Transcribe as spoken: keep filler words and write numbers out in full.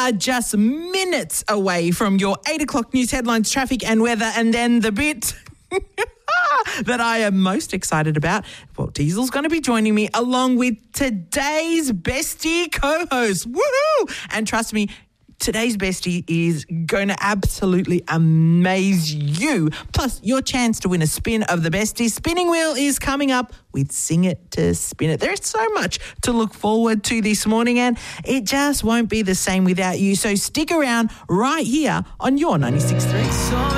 are just minutes away from your eight o'clock news headlines, traffic and weather, and then the bit that I am most excited about. Well, Diesel's going to be joining me along with today's bestie co-host. Woohoo! And trust me, today's bestie is going to absolutely amaze you. Plus, your chance to win a spin of the bestie spinning wheel is coming up with Sing It to Spin It. There's so much to look forward to this morning, and it just won't be the same without you. So stick around right here on your ninety-six point three.